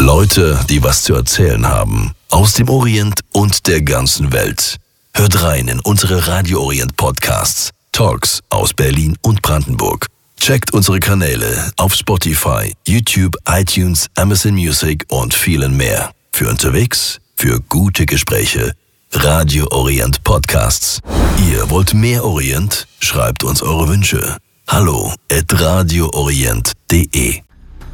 Leute, die was zu erzählen haben. Aus dem Orient und der ganzen Welt. Hört rein in unsere Radio Orient Podcasts. Talks aus Berlin und Brandenburg. Checkt unsere Kanäle auf Spotify, YouTube, iTunes, Amazon Music und vielen mehr. Für unterwegs, für gute Gespräche. Radio Orient Podcasts. Ihr wollt mehr Orient? Schreibt uns eure Wünsche. Hallo@radioorient.de